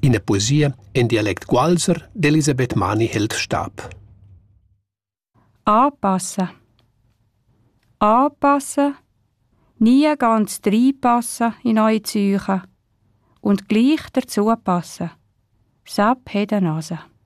Eine Poesie in Dialekt Gualser d'Elisabeth Mani hält Stab. Anpassen. Anpassen. Nie ganz reinpassen in eure Psyche. Und gleich dazu passen. Sab hat eine Nase.